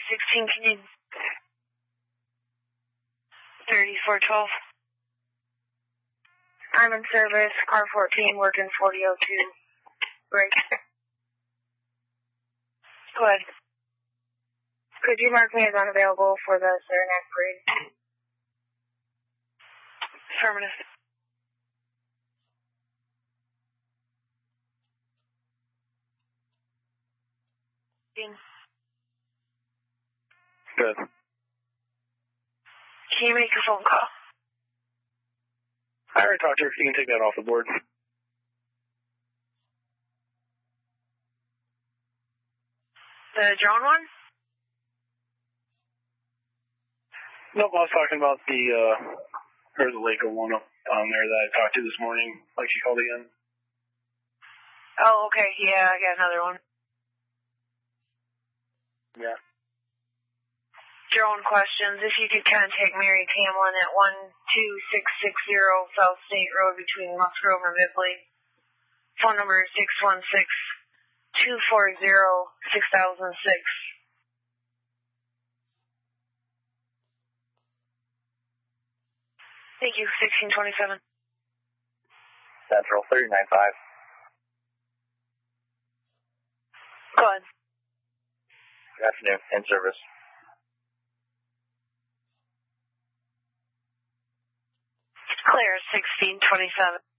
16, can you... 3412. I'm in service, car 14, working 4002. Break. Go ahead. Could you mark me as unavailable for the Saranac parade? Affirmative. Good. Can you make a phone call? I already talked to her. You can take that off the board. The drone one? Nope, I was talking about the Laker one up on there that I talked to this morning, like she called again. Oh, okay. Yeah, I got another one. Yeah. Drone questions. If you could contact Mary Tamlin at 12660 South State Road between Musgrove and Ripley. Phone number is 616-240-6006. Thank you. 1627. Central 395. Go ahead. Good afternoon. In service. Clear 1627.